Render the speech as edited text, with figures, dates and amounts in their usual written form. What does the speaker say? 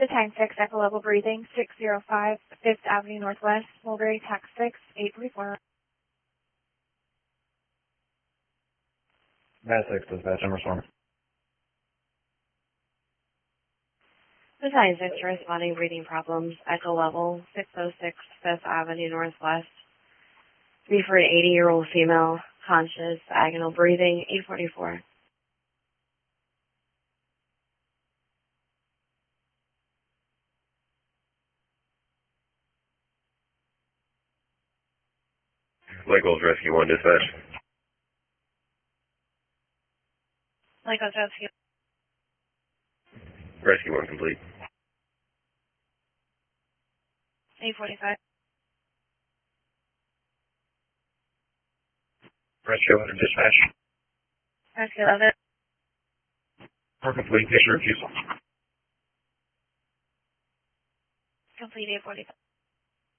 The time 6, echo level breathing, 605 5th Avenue Northwest, Mulberry, tax 6, 844. Bat 6, dispatch, I'm responding. The time 6, responding breathing problems, echo level, 606 5th Avenue Northwest. Refer to 80-year-old female, conscious, diagonal breathing, 844. Lake Goals Rescue 1, dispatch. Lake Goals Rescue. Rescue 1 complete. 845. Rescue 11, dispatch. Rescue 11. For complete, patient refusal. Complete 845.